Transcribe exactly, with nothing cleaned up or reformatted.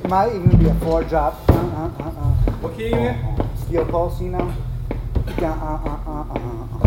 Might even be a four drop. Uh, uh, uh, uh. What key you in? Steel pulse, you know. Uh, uh, uh, uh, uh, uh.